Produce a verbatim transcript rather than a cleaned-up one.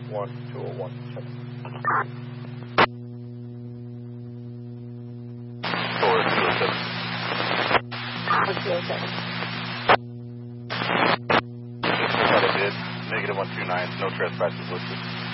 one two oh one seven. Four two oh seven. four two oh seven. That's what I did. Negative one two nine. No trespassers listed.